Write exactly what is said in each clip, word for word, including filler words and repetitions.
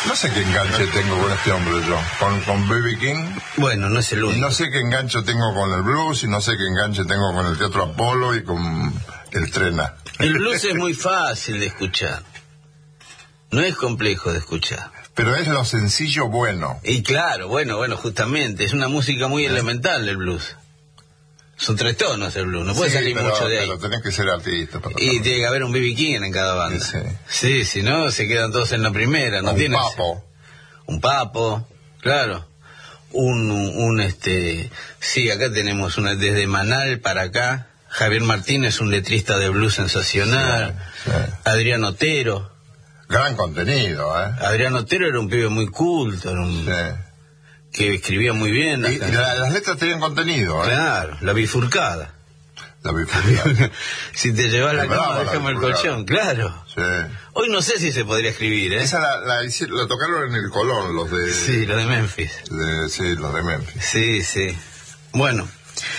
No sé qué enganche tengo con este hombre yo, con, con B B King. Bueno, no es el único. Y no sé qué enganche tengo con el blues, y no sé qué enganche tengo con el Teatro Apolo y con el Trena. El blues es muy fácil de escuchar. No es complejo de escuchar. Pero es lo sencillo bueno. Y claro, bueno, bueno, justamente, es una música muy elemental el blues. Son tres tonos el blues, no puede sí, salir pero, mucho de ahí. Pero tenés que ser artista. Para y tiene que haber un B B King en cada banda. Sí, sí. Sí, si no, se quedan todos en la primera. No un tienes... papo. Un papo, claro. Un, un, un, este... Sí, acá tenemos una desde Manal para acá. Javier Martínez, un letrista de blues sensacional. Sí, sí. Adrián Otero. Gran contenido, ¿eh? Adrián Otero era un pibe muy culto, era un... Sí. que escribía muy bien. Y, y la, las letras tenían contenido, ¿eh? Claro, la bifurcada. La bifurcada. Si te llevas la Bravo, cama, la déjame el bifurcada. colchón, claro. Sí. Hoy no sé si se podría escribir, ¿eh? Esa la, la, hici- la tocaron en el Colón, los de... Sí, lo de Memphis. de- sí, los de Memphis. Sí, sí. Bueno,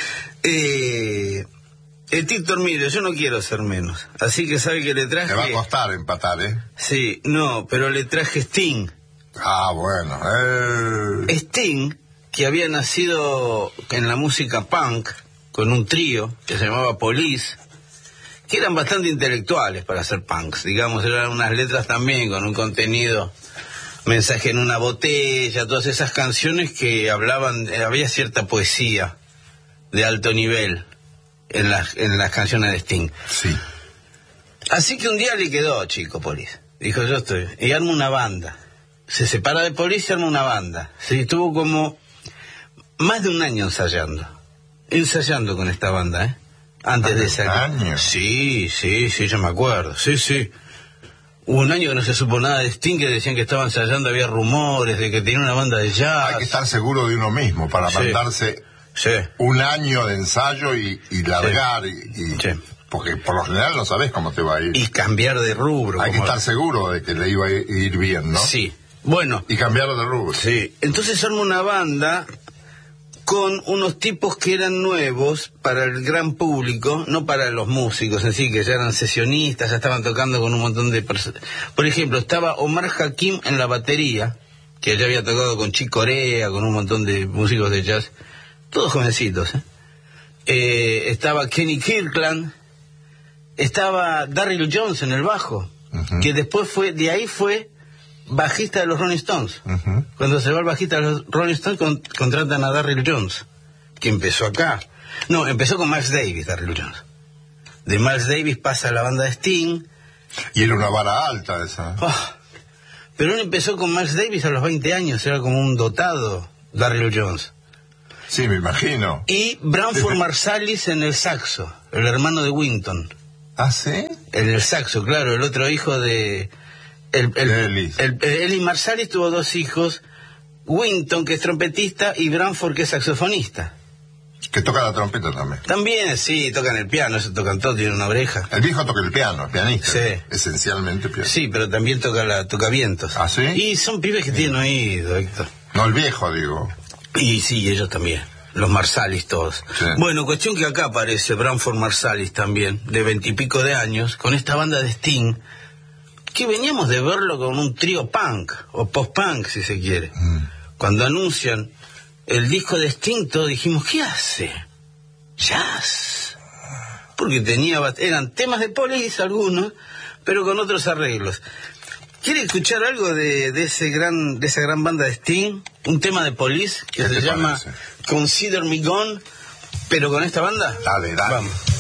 eh, el Tito Ormillo, yo no quiero ser menos. Así que sabe que le traje... Te va a costar empatar, ¿eh? Sí, no, pero le traje Sting. Ah, bueno. Eh... Sting, que había nacido en la música punk, con un trío que se llamaba Police, que eran bastante intelectuales para ser punks, digamos, eran unas letras también con un contenido, mensaje en una botella, todas esas canciones que hablaban, eh, había cierta poesía de alto nivel en las, en las canciones de Sting. Sí. Así que un día le quedó, chico, Police. Dijo, yo estoy, y arma una banda. Se separa de Police y arma una banda. Se estuvo como más de un año ensayando. Ensayando con esta banda, ¿eh? Antes de salir. ¿Años? Sí, sí, sí, yo me acuerdo. Sí, sí. Hubo un año que no se supo nada de Sting, que decían que estaba ensayando, había rumores de que tenía una banda de jazz. Hay que estar seguro de uno mismo para Sí. mandarse Sí. un año de ensayo y, y largar. Y, y- Sí. Porque por lo general no sabés cómo te va a ir. Y cambiar de rubro. Hay que como- estar seguro de que le iba a ir bien, ¿no? Sí. Bueno. Y cambiar de rubro. Sí. Entonces arma una banda con unos tipos que eran nuevos para el gran público, no para los músicos en sí, que ya eran sesionistas, ya estaban tocando con un montón de personas. Por ejemplo, estaba Omar Hakim en la batería, que ya había tocado con Chick Corea, con un montón de músicos de jazz, todos jovencitos, ¿eh? Eh, estaba Kenny Kirkland, estaba Darryl Jones en el bajo, Ujú. que después fue, de ahí fue bajista de los Rolling Stones. Ujú. Cuando se va el bajista de los Rolling Stones, con- contratan a Darryl Jones, que empezó acá. No, empezó con Miles Davis, Darryl Jones. De Miles Davis pasa a la banda de Sting. Y era una vara alta esa. Oh, pero él empezó con Miles Davis a los veinte años, era como un dotado, Darryl Jones. Sí, me imagino. Y Branford Marsalis en el saxo, el hermano de Winton. ¿Ah, sí? En el saxo, claro, el otro hijo de... El, el, Ellis. el, el- Ellis Marsalis tuvo dos hijos, Winton, que es trompetista, y Branford, que es saxofonista. Que toca la trompeta también. También, sí, tocan el piano, eso tocan todo, tienen una oreja. El viejo toca el piano, el pianista. Sí. Esencialmente piano. Sí, pero también toca la toca vientos. ¿Ah, sí? Y son pibes que tienen oído, Héctor. No, el viejo, digo. Y sí, ellos también. Los Marsalis todos. Sí. Bueno, cuestión que acá aparece Branford Marsalis también, de veintipico de años, con esta banda de Sting, que veníamos de verlo con un trío punk, o post-punk si se quiere. Mm. Cuando anuncian el disco de Sting, todos dijimos, ¿qué hace? Jazz. Porque tenía, bat- eran temas de Police algunos, pero con otros arreglos. ¿Quiere escuchar algo de, de ese gran, de esa gran banda de Sting? Un tema de Police que ¿Qué se te llama parece? Consider Me Gone, pero con esta banda. Dale, dale. Vamos.